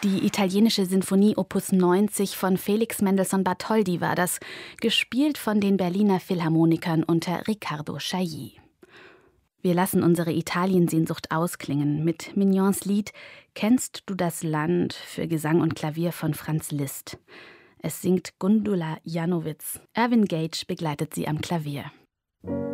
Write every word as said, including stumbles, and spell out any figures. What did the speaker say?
Die italienische Sinfonie Opus neunzig von Felix Mendelssohn Bartholdy war das, gespielt von den Berliner Philharmonikern unter Riccardo Chailly. Wir lassen unsere Italiensehnsucht ausklingen mit Mignons Lied »Kennst du das Land« für Gesang und Klavier von Franz Liszt. Es singt Gundula Janowitz. Irvin Gage begleitet sie am Klavier.